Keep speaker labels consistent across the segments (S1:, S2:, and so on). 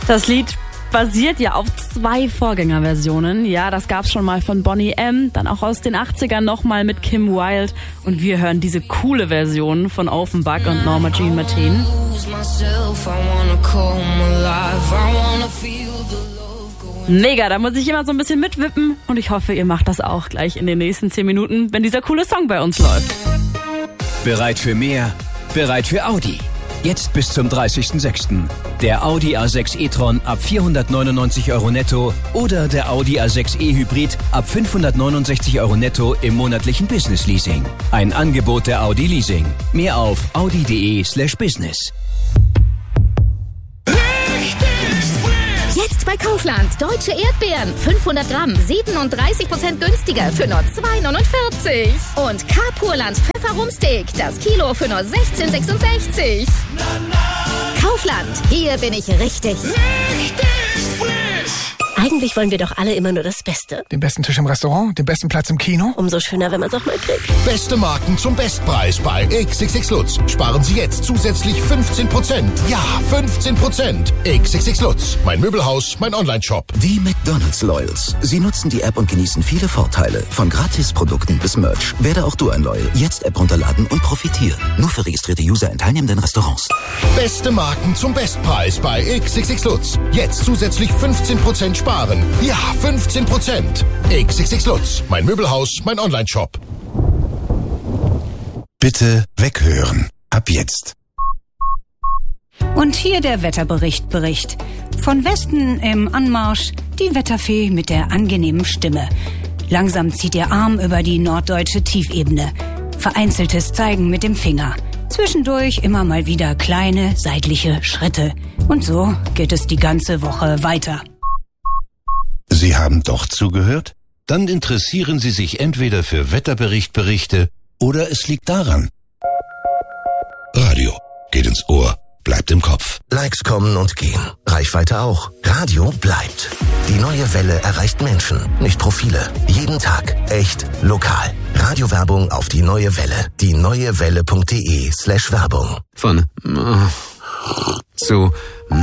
S1: Das Lied basiert ja auf 2 Vorgängerversionen. Ja, das gab's schon mal von Boney M., dann auch aus den 80ern nochmal mit Kim Wilde. Und wir hören diese coole Version von Offenbach und Norma Jean Martin. Mega, da muss ich immer so ein bisschen mitwippen. Und ich hoffe, ihr macht das auch gleich in den nächsten 10 Minuten, wenn dieser coole Song bei uns läuft.
S2: Bereit für mehr? Bereit für Audi? Jetzt bis zum 30.06. Der Audi A6 e-tron ab 499 € netto oder der Audi A6 e-Hybrid ab 569 € netto im monatlichen Business Leasing. Ein Angebot der Audi Leasing. Mehr auf audi.de/business.
S3: Jetzt bei Kaufland. Deutsche Erdbeeren. 500 Gramm. 37% günstiger für nur 2,49. Und Carpurland Pfefferrumsteak. Das Kilo für nur 16,66. Kaufland. Hier bin ich richtig.
S4: Eigentlich wollen wir doch alle immer nur das Beste.
S5: Den besten Tisch im Restaurant, den besten Platz im Kino.
S4: Umso schöner, wenn man es auch mal kriegt.
S6: Beste Marken zum Bestpreis bei XXX Lutz. Sparen Sie jetzt zusätzlich 15%. Ja, 15%. XXX Lutz. Mein Möbelhaus, mein Onlineshop.
S7: Die McDonald's Loyals. Sie nutzen die App und genießen viele Vorteile. Von Gratisprodukten bis Merch. Werde auch du ein Loyal. Jetzt App runterladen und profitieren. Nur für registrierte User in teilnehmenden Restaurants.
S6: Beste Marken zum Bestpreis bei XXX Lutz. Jetzt zusätzlich 15% sparen. Ja, 15%. XXX Lutz. Mein Möbelhaus, mein Onlineshop.
S8: Bitte weghören. Ab jetzt.
S9: Und hier der Wetterbericht. Von Westen im Anmarsch die Wetterfee mit der angenehmen Stimme. Langsam zieht ihr Arm über die norddeutsche Tiefebene. Vereinzeltes Zeigen mit dem Finger. Zwischendurch immer mal wieder kleine seitliche Schritte. Und so geht es die ganze Woche weiter.
S8: Sie haben doch zugehört? Dann interessieren Sie sich entweder für Wetterberichte oder es liegt daran. Radio geht ins Ohr, bleibt im Kopf.
S6: Likes kommen und gehen. Reichweite auch. Radio bleibt. Die neue Welle erreicht Menschen, nicht Profile. Jeden Tag. Echt lokal. Radiowerbung auf die neue Welle. dieneuewelle.de/Werbung.
S10: Von zu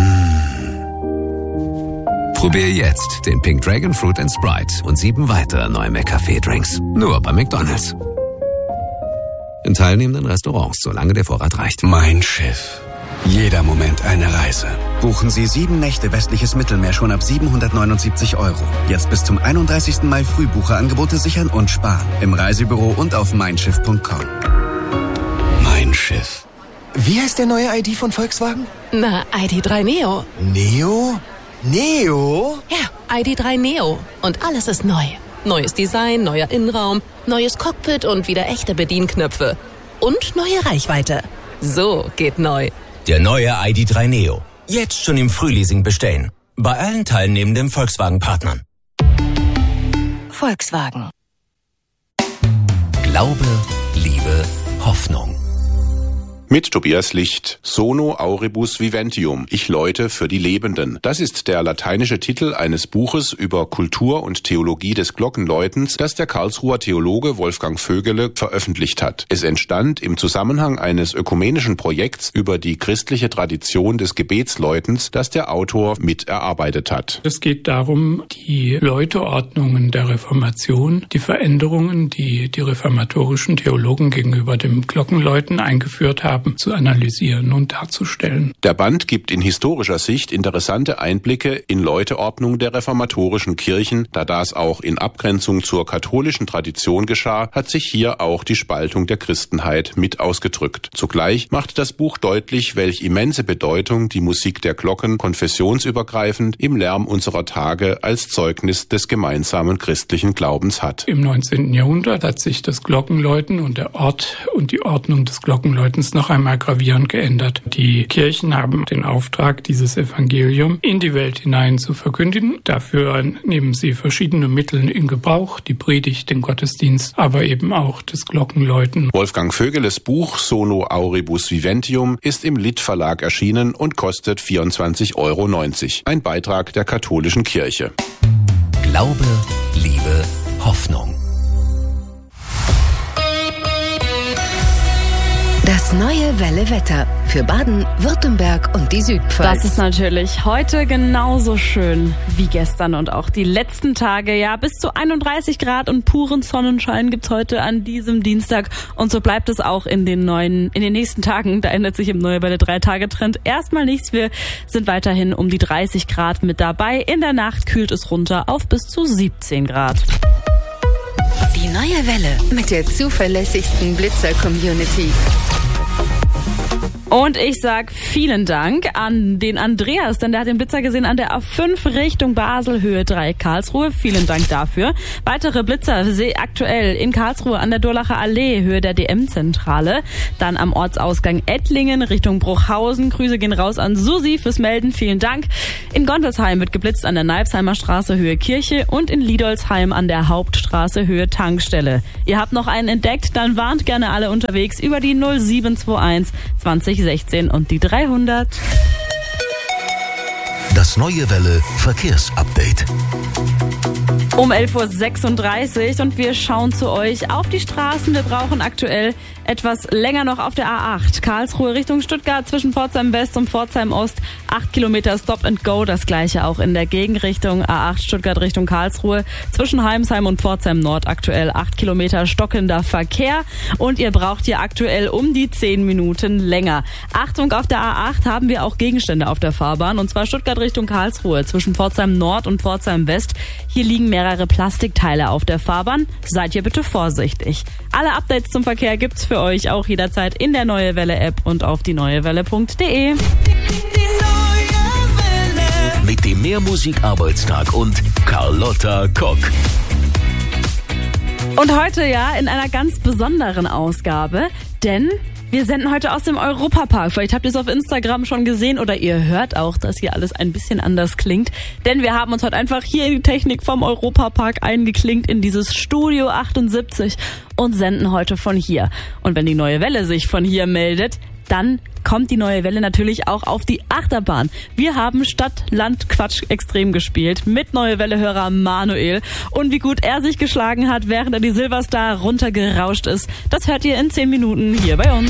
S10: Probier jetzt den Pink Dragon Fruit & Sprite und 7 weitere neue McCafé-Drinks. Nur bei McDonald's. In teilnehmenden Restaurants, solange der Vorrat reicht.
S11: Mein Schiff. Jeder Moment eine Reise. Buchen Sie 7 Nächte westliches Mittelmeer schon ab 779 €. Jetzt bis zum 31. Mai Frühbucherangebote sichern und sparen. Im Reisebüro und auf meinschiff.com. Mein Schiff.
S5: Wie heißt der neue ID von Volkswagen?
S4: Na, ID.3 Neo.
S5: Neo? Neo?
S4: Ja, ID.3 Neo. Und alles ist neu. Neues Design, neuer Innenraum, neues Cockpit und wieder echte Bedienknöpfe. Und neue Reichweite. So geht neu.
S2: Der neue ID.3 Neo. Jetzt schon im Frühleasing bestellen. Bei allen teilnehmenden Volkswagen-Partnern.
S4: Volkswagen.
S2: Glaube, Liebe, Hoffnung.
S12: Mit Tobias Licht. Sono auribus viventium. Ich läute für die Lebenden. Das ist der lateinische Titel eines Buches über Kultur und Theologie des Glockenläutens, das der Karlsruher Theologe Wolfgang Vögele veröffentlicht hat. Es entstand im Zusammenhang eines ökumenischen Projekts über die christliche Tradition des Gebetsläutens, das der Autor mit erarbeitet hat.
S13: Es geht darum, die Läuteordnungen der Reformation, die Veränderungen, die die reformatorischen Theologen gegenüber dem Glockenläuten eingeführt haben, zu analysieren und darzustellen.
S12: Der Band gibt in historischer Sicht interessante Einblicke in Läuteordnung der reformatorischen Kirchen. Da das auch in Abgrenzung zur katholischen Tradition geschah, hat sich hier auch die Spaltung der Christenheit mit ausgedrückt. Zugleich macht das Buch deutlich, welch immense Bedeutung die Musik der Glocken konfessionsübergreifend im Lärm unserer Tage als Zeugnis des gemeinsamen christlichen Glaubens hat.
S13: Im 19. Jahrhundert hat sich das Glockenläuten und der Ort und die Ordnung des Glockenläutens noch einmal gravierend geändert. Die Kirchen haben den Auftrag, dieses Evangelium in die Welt hinein zu verkündigen. Dafür nehmen sie verschiedene Mittel in Gebrauch, die Predigt, den Gottesdienst, aber eben auch das Glockenläuten.
S12: Wolfgang Vögeles Buch Sono auribus viventium ist im Litt Verlag erschienen und kostet 24,90 €. Ein Beitrag der katholischen Kirche.
S2: Glaube, Liebe, Hoffnung.
S3: Das Das neue Welle Wetter für Baden, Württemberg und die Südpfalz.
S1: Das ist natürlich heute genauso schön wie gestern und auch die letzten Tage. Ja, bis zu 31 Grad und puren Sonnenschein gibt's heute an diesem Dienstag. Und so bleibt es auch in den nächsten Tagen. Da ändert sich im Neue Welle 3-Tage-Trend erstmal nichts. Wir sind weiterhin um die 30 Grad mit dabei. In der Nacht kühlt es runter auf bis zu 17 Grad.
S3: Die neue Welle mit der zuverlässigsten Blitzer-Community.
S1: Und ich sag vielen Dank an den Andreas, denn der hat den Blitzer gesehen an der A5 Richtung Basel, Höhe 3 Karlsruhe. Vielen Dank dafür. Weitere Blitzer sehe aktuell in Karlsruhe an der Durlacher Allee, Höhe der DM-Zentrale. Dann am Ortsausgang Ettlingen Richtung Bruchhausen. Grüße gehen raus an Susi fürs Melden. Vielen Dank. In Gondelsheim wird geblitzt an der Neibsheimer Straße, Höhe Kirche. Und in Liedolsheim an der Hauptstraße, Höhe Tankstelle. Ihr habt noch einen entdeckt, dann warnt gerne alle unterwegs über die 0721 2016 und die 300.
S6: Das neue Welle Verkehrsupdate.
S1: Um 11.36 Uhr und wir schauen zu euch auf die Straßen. Wir brauchen aktuell etwas länger noch auf der A8. Karlsruhe Richtung Stuttgart zwischen Pforzheim West und Pforzheim Ost. 8 Kilometer Stop and Go. Das gleiche auch in der Gegenrichtung. A8 Stuttgart Richtung Karlsruhe zwischen Heimsheim und Pforzheim Nord aktuell 8 Kilometer stockender Verkehr. Und ihr braucht hier aktuell um die 10 Minuten länger. Achtung, auf der A8 haben wir auch Gegenstände auf der Fahrbahn. Und zwar Stuttgart Richtung Karlsruhe zwischen Pforzheim Nord und Pforzheim West. Hier liegen mehrere Plastikteile auf der Fahrbahn. Seid ihr bitte vorsichtig. Alle Updates zum Verkehr gibt's für euch auch jederzeit in der Neue Welle App und auf dieneuewelle.de.
S2: Mit dem Mehrmusik-Arbeitstag und Carlotta Kock.
S1: Und heute ja in einer ganz besonderen Ausgabe, denn wir senden heute aus dem Europapark. Vielleicht habt ihr es auf Instagram schon gesehen oder ihr hört auch, dass hier alles ein bisschen anders klingt. Denn wir haben uns heute einfach hier in die Technik vom Europapark eingeklinkt in dieses Studio 78 und senden heute von hier. Und wenn die Neue Welle sich von hier meldet, dann kommt die Neue Welle natürlich auch auf die Achterbahn. Wir haben Stadt-Land-Quatsch extrem gespielt mit Neue Welle-Hörer Manuel. Und wie gut er sich geschlagen hat, während er die Silverstar runtergerauscht ist, das hört ihr in 10 Minuten hier bei uns.